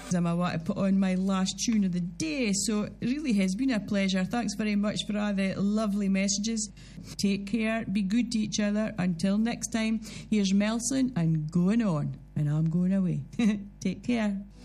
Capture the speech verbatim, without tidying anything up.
I want to put on my last tune of the day, so it really has been a pleasure. Thanks very much for all the lovely messages. Take care, be good to each other. Until next time, here's Melson and Going On, and I'm going away. Take care.